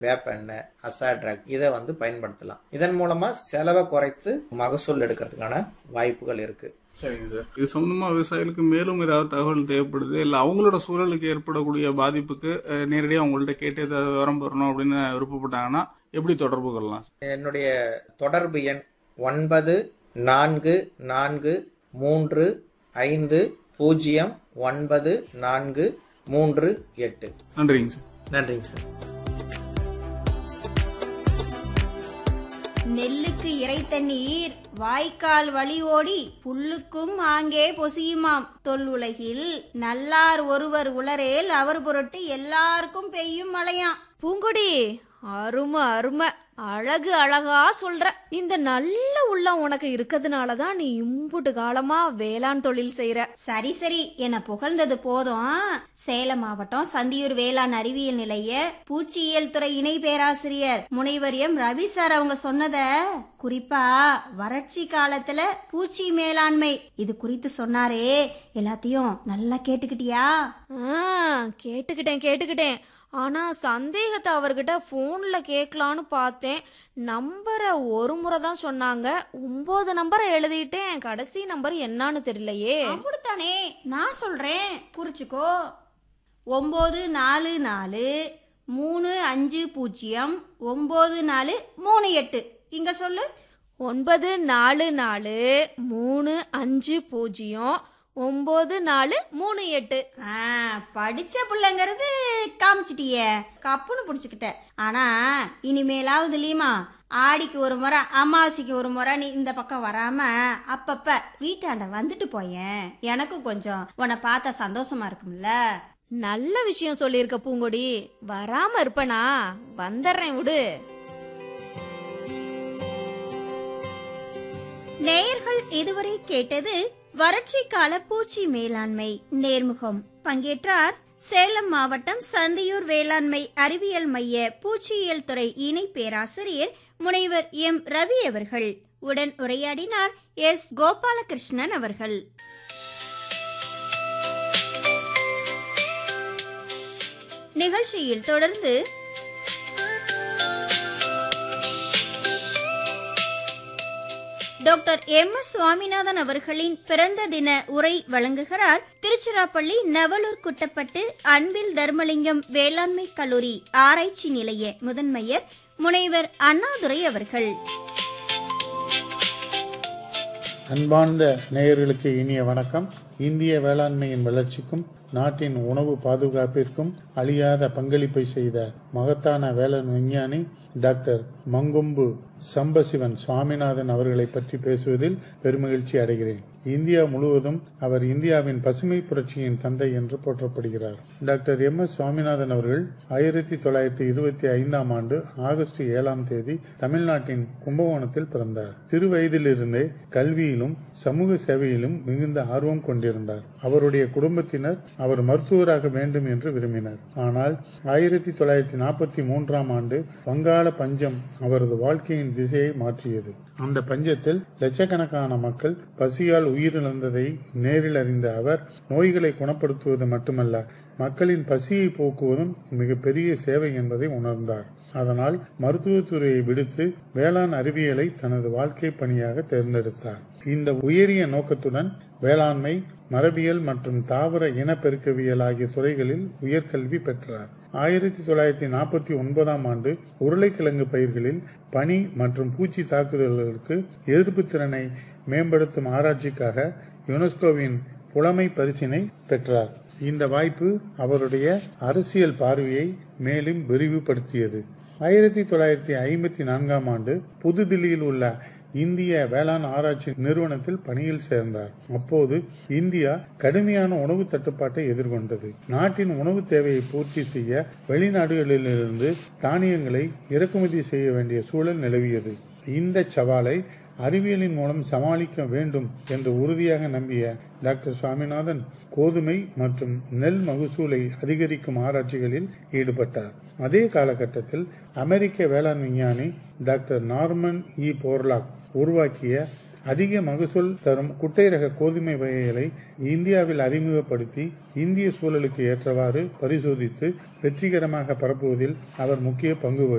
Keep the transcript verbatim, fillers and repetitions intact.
வேப்ப எண்ணெய், அசாட்ராக் இதை வந்து பயன்படுத்தலாம். இதன் மூலமா செலவை குறைத்து மகசூல் எடுக்கிறதுக்கான வாய்ப்புகள் இருக்கு. சரிங்க சார். இது சம்பந்தமா விவசாயிகளுக்கு மேலும் ஏதாவது தகவல் தேவைப்படுது இல்ல அவங்களோட சூழலுக்கு ஏற்படக்கூடிய பாதிப்புக்கு நேரடியாக அவங்கள்ட்ட கேட்டு ஏதாவது விவரம் பெறணும் அப்படின்னு விருப்பப்பட்டாங்கன்னா எப்படி தொடர்பு கொள்ளலாம்? என்னுடைய தொடர்பு எண் ஒன்பது நான்கு நான்கு மூன்று ஐந்து பூஜ்ஜியம் ஒன்பது நான்கு மூன்று எட்டு. நன்றிங்க சார். நன்றிங்க சார். நெல்லுக்கு இறைத்த நீர் வாய்க்கால் வழி ஓடி புல்லுக்கும் ஆங்கே பொசியுமாம். தொல்லுலகில் நல்லார் ஒருவர் உளரேல் அவர் பொருட்டு எல்லாருக்கும் பெய்யும் மழையாம். பூங்கொடி, அருமை அருமை, அழகு அழகா சொல்ற. இந்த நல்ல உள்ளம் உனக்கு இருக்கிறதுனாலதான் நீ இம்புட்டு காலமா வேளாண் தொழில் செய்யற. சரி சரி, என புகழ்ந்தது போதும். சேலம் மாவட்டம் சந்தியூர் வேளாண் அறிவியல் நிலைய பூச்சியியல் துறை இணை பேராசிரியர் முனைவர் எம் ரவி சார் அவங்க சொன்னத, குறிப்பா வறட்சி காலத்துல பூச்சி மேலாண்மை இது குறித்து சொன்னாரே, எல்லாத்தையும் நல்லா கேட்டுக்கிட்டியா? கேட்டுக்கிட்டேன் கேட்டுக்கிட்டேன் ஆனா சந்தேகத்தை அவர்கிட்ட போன்ல கேட்கலான்னு பார்த்தேன். நம்பரை ஒரு முறை தான் சொன்னாங்க. ஒன்பது நம்பரை எழுதிட்டேன். கடைசி நம்பர் என்னன்னு தெரியலையே. அப்படித்தானே, நான் சொல்றேன், குறிச்சுக்கோ. ஒன்பது நாலு நாலு மூணு அஞ்சு பூஜ்ஜியம் ஒன்பது நாலு மூணு எட்டு. இங்க சொல்லு. ஒன்பது நாலு நாலு மூணு அஞ்சு பூஜ்ஜியம் ஒன்பது நாலு மூணு எட்டு. படிச்ச பிள்ளைங்கிறது காமிச்சிட்டிய, கப்புன்னு பிடிச்சுக்கிட்ட. ஆனா இனிமேலாவது இல்லையுமா, ஆடிக்கு ஒரு முறை அமாவாசைக்கு ஒரு முறை நீ இந்த பக்கம் வராம அப்பப்ப வீட்டாண்ட வந்துட்டு போயேன். எனக்கும் கொஞ்சம் உன்னை பார்த்தா சந்தோஷமா இருக்கும்ல. நல்ல விஷயம் சொல்லியிருக்க பூங்கொடி. வராம இருப்பனா? வந்துடுறேன் விடு. நேயர்கள் இதுவரை கேட்டது வறட்சி கால பூச்சி மேலாண்மை நேர்முகம். பங்கேற்றார் சேலம் மாவட்டம் சந்தியூர் வேளாண்மை அறிவியல் மைய பூச்சியியல் துறை இணை பேராசிரியர் முனைவர் எம் ரவி அவர்கள். உடன் உரையாடினார் எஸ் கோபாலகிருஷ்ணன் அவர்கள். நிகழ்ச்சியில் தொடர்ந்து டாக்டர் எம் எஸ் சுவாமிநாதன் அவர்களின் பிறந்த தின உரை வழங்குகிறார் திருச்சிராப்பள்ளி நவலூர் குட்டப்பட்டு அன்பில் தர்மலிங்கம் வேளாண்மை கல்லூரி ஆராய்ச்சி நிலைய முதன்மையர் முனைவர் அண்ணாதுரை அவர்கள். அன்பார்ந்த நேயர்களுக்கு இனிய வணக்கம். இந்திய வேளாண்மையின் வளர்ச்சிக்கும் நாட்டின் உணவு பாதுகாப்பிற்கும் அழியாத பங்களிப்பை செய்த மகத்தான வேளாண் விஞ்ஞானி டாக்டர் மங்கொம்பு சம்பசிவன் சுவாமிநாதன் அவர்களை பற்றி பேசுவதில் பெருமகிழ்ச்சி அடைகிறேன். இந்தியா முழுவதும் அவர் இந்தியாவின் பசுமை புரட்சியின் தந்தை என்று போற்றப்படுகிறார். டாக்டர் எம் எஸ் சுவாமிநாதன் அவர்கள் ஆயிரத்தி தொள்ளாயிரத்தி இருபத்தி ஐந்தாம் ஆண்டு ஆகஸ்ட் ஏழாம் தேதி தமிழ்நாட்டின் கும்பகோணத்தில் பிறந்தார். சிறு வயதிலிருந்தே கல்வியிலும் சமூக சேவையிலும் மிகுந்த ஆர்வம் கொண்டிருந்தார். அவருடைய குடும்பத்தினர் அவர் மருத்துவராக வேண்டும் என்று விரும்பினர். ஆனால் ஆயிரத்தி தொள்ளாயிரத்தி நாற்பத்தி மூன்றாம் ஆண்டு வங்காள பஞ்சம் அவரது வாழ்க்கையின் திசையை மாற்றியது. அந்த பஞ்சத்தில் லட்சக்கணக்கான மக்கள் பசியால் உயிரிழந்ததை நேரில் அறிந்த அவர் நோய்களை குணப்படுத்துவது மட்டுமல்ல, மக்களின் பசியை போக்குவதும் மிகப்பெரிய சேவை என்பதை உணர்ந்தார். அதனால் மருத்துவத்துறையை விடுத்து வேளாண் அறிவியலை தனது வாழ்க்கை பணியாக தேர்ந்தெடுத்தார். இந்த உயரிய நோக்கத்துடன் வேளாண்மை, மரபியல் மற்றும் தாவர இனப்பெருக்கவியல் ஆகிய துறைகளில் உயர்கல்வி பெற்றார். ஆயிரத்தி தொள்ளாயிரத்தி நாற்பத்தி ஒன்பதாம் ஆண்டு உருளைக்கிழங்கு பயிர்களில் பனி மற்றும் பூச்சி தாக்குதல்களுக்கு எதிர்ப்பு திறனை மேம்படுத்தும் ஆராய்ச்சிக்காக யுனெஸ்கோவின் புலமை பரிசினை பெற்றார். இந்த வாய்ப்பு அவருடைய அரசியல் பார்வையை மேலும் விரிவுபடுத்தியது. ஆயிரத்தி தொள்ளாயிரத்தி ஐம்பத்தி நான்காம் ஆண்டு புதுதில்லியில் உள்ள இந்திய வேளாண் ஆராய்ச்சி நிறுவனத்தில் பணியில் சேர்ந்தார். அப்போது இந்தியா கடுமையான உணவு தட்டுப்பாட்டை எதிர்கொண்டது. நாட்டின் உணவு தேவையை பூர்த்தி செய்ய வெளிநாடுகளிலிருந்து தானியங்களை இறக்குமதி செய்ய வேண்டிய சூழல் நிலவியது. இந்த சவாலை அறிவியலின் மூலம் சமாளிக்க வேண்டும் என்று உறுதியாக நம்பிய டாக்டர் சுவாமிநாதன் கோதுமை மற்றும் நெல் மகசூலை அதிகரிக்கும் ஆராய்ச்சிகளில் ஈடுபட்டார். அதே காலகட்டத்தில் அமெரிக்க வேளாண் விஞ்ஞானி டாக்டர் நார்மன் இ போர்லாக் உருவாக்கிய அதிக மகசூல் தரும் குட்டை ரக கோதுமை வகைகளை இந்தியாவில் அறிமுகப்படுத்தி இந்திய சூழலுக்கு ஏற்றவாறு பரிசோதித்து வெற்றிகரமாக பரப்புவதில் அவர் முக்கிய பங்கு வகித்தார்.